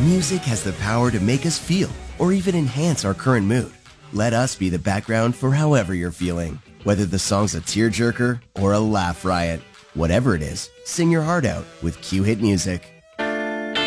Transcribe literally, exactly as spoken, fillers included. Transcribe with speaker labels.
Speaker 1: Music has the power to make us feel or even enhance our current mood. Let us be the background for however you're feeling. Whether the song's a tearjerker or a laugh riot, whatever it is, sing your heart out with Q Hit Music.